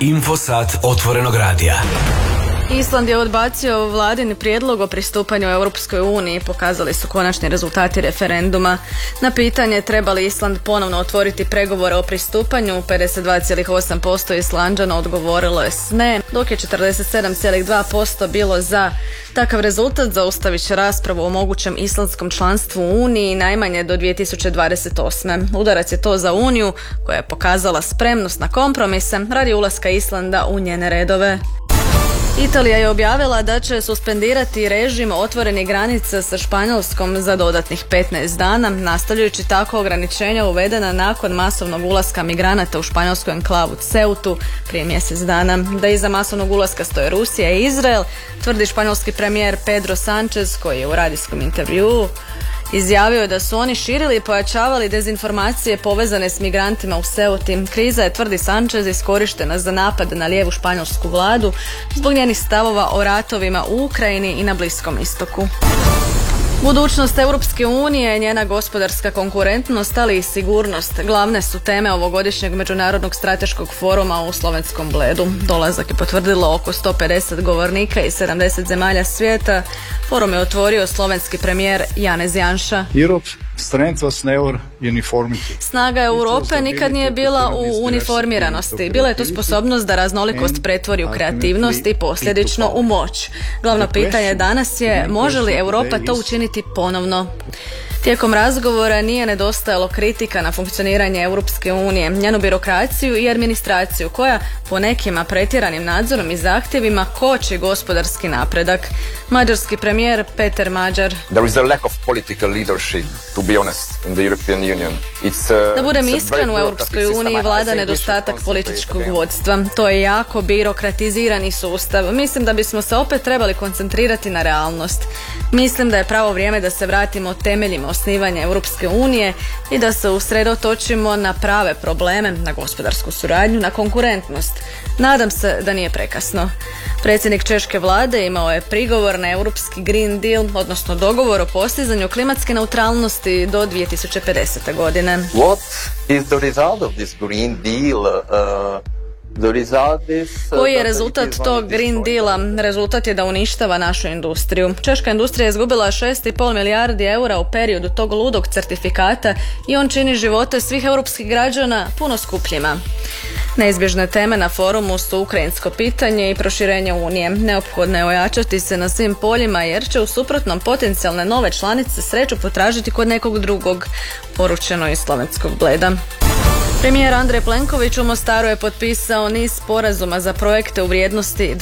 Infosat otvorenog radija. Island je odbacio vladin prijedlog o pristupanju Europskoj uniji, pokazali su konačni rezultati referenduma. Na pitanje treba li Island ponovno otvoriti pregovore o pristupanju, 52,8% Islanđana odgovorilo je s ne, dok je 47,2% bilo za. Takav rezultat zaustavit će raspravu o mogućem islandskom članstvu u Uniji najmanje do 2028. Udarac je to za Uniju, koja je pokazala spremnost na kompromise radi ulaska Islanda u njene redove. Italija je objavila da će suspendirati režim otvorenih granica sa Španjolskom za dodatnih 15 dana, nastavljajući tako ograničenja uvedena nakon masovnog ulaska migranata u španjolsku enklavu Ceutu prije mjesec dana. Da iza masovnog ulaska stoje Rusija i Izrael, tvrdi španjolski premijer Pedro Sánchez, koji je u radijskom intervjuu izjavio da su oni širili i pojačavali dezinformacije povezane s migrantima u Ceuti. Kriza je, tvrdi Sánchez, iskorištena za napad na lijevu španjolsku vladu zbog njenih stavova o ratovima u Ukrajini i na Bliskom istoku. Budućnost Europske unije, njena gospodarska konkurentnost, ali i sigurnost glavne su teme ovogodišnjeg međunarodnog strateškog foruma u slovenskom Bledu. Dolazak je potvrdilo oko 150 govornika iz 70 zemalja svijeta. Forum je otvorio slovenski premijer Janez Janša. Snaga Europe nikad nije bila u uniformiranosti. Bila je to sposobnost da raznolikost pretvori u kreativnost i posljedično u moć. Glavno pitanje danas je može li Europa to učiniti ponovno? Tijekom razgovora nije nedostajalo kritika na funkcioniranje Europske unije, njenu birokraciju i administraciju koja po nekima pretjeranim nadzorom i zahtjevima koči gospodarski napredak. Mađarski premijer Peter Magyar. Da budem iskren, u Europskoj uniji vlada nedostatak političkog vodstva. To je jako birokratizirani sustav. Mislim da bismo se opet trebali koncentrirati na realnost. Mislim da je pravo vrijeme da se vratimo temeljima osnivanja Europske unije i da se usredotočimo na prave probleme, na gospodarsku suradnju, na konkurentnost. Nadam se da nije prekasno. Predsjednik češke vlade imao je prigovor na europski Green Deal, odnosno dogovor o postizanju klimatske neutralnosti do 2050. godine. What is the result of this Green Deal? Koji je rezultat tog Green Deala? Rezultat je da uništava našu industriju. Češka industrija je izgubila 6,5 milijardi eura u periodu tog ludog certifikata i on čini živote svih europskih građana puno skupljima. Neizbježne teme na forumu su ukrajinsko pitanje i proširenje Unije. Neophodno je ojačati se na svim poljima jer će u suprotnom potencijalne nove članice sreću potražiti kod nekog drugog, poručeno iz slovenskog Bleda. Premijer Andrej Plenković u Mostaru je potpisao niz sporazuma za projekte u vrijednosti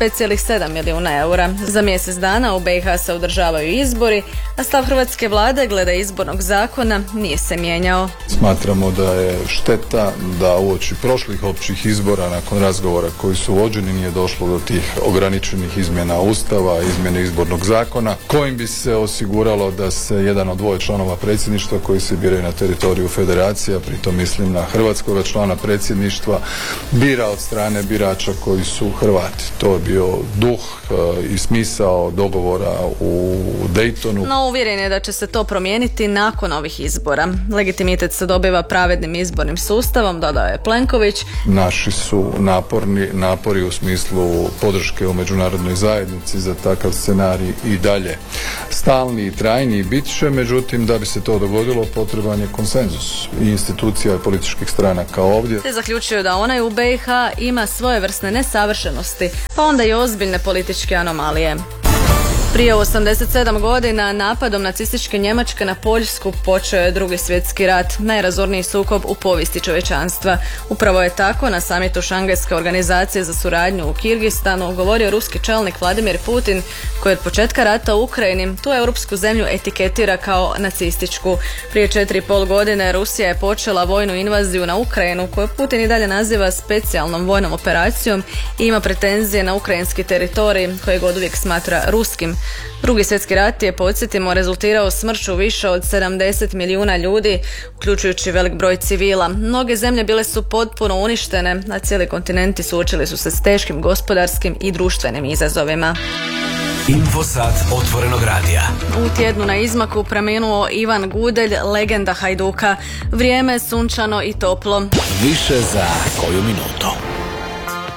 25,7 milijuna eura. Za mjesec dana u BiH se održavaju izbori, a stav hrvatske vlade glede izbornog zakona nije se mijenjao. Smatramo da je šteta da uoči prošlih općih izbora nakon razgovora koji su vođeni nije došlo do tih ograničenih izmjena Ustava, izmjene izbornog zakona, kojim bi se osiguralo da se jedan od dvoje članova predsjedništva koji se biraju na teritoriju federacija, pritom mislim na hrvatskoga člana predsjedništva, bira od strane birača koji su Hrvati. To je bio duh i smisao dogovora u Daytonu. No uvjeren je da će se to promijeniti nakon ovih izbora. Legitimitet se dobiva pravednim izbornim sustavom, dodao je Plenković. Naši su napori u smislu podrške u međunarodnoj zajednici za takav scenarij i dalje stalni i trajni i bit će, međutim da bi se to dogodilo potreban je konsenzus i institucija i političkih stranaka ovdje. Te zaključio da onaj u BiH ima svojevrsne nesavršenosti, pa onda i ozbiljne političke anomalije. Prije 87 godina napadom nacističke Njemačke na Poljsku počeo je Drugi svjetski rat, najrazorniji sukob u povijesti čovječanstva. Upravo je tako na samitu Šangajske organizacije za suradnju u Kirgistanu govorio ruski čelnik Vladimir Putin, koji od početka rata u Ukrajini tu europsku zemlju etiketira kao nacističku. Prije 4,5 godine Rusija je počela vojnu invaziju na Ukrajinu, koju Putin i dalje naziva specijalnom vojnom operacijom i ima pretenzije na ukrajinski teritorij, kojeg oduvijek smatra ruskim. Drugi svjetski rat je, podsjetimo, rezultirao smrću više od 70 milijuna ljudi, uključujući velik broj civila. Mnoge zemlje bile su potpuno uništene, a cijeli kontinenti suočili su se s teškim gospodarskim i društvenim izazovima. Infosat otvorenog radija. U tjednu na izmaku preminuo Ivan Gudelj, legenda Hajduka. Vrijeme je sunčano i toplo. Više za koju minutu.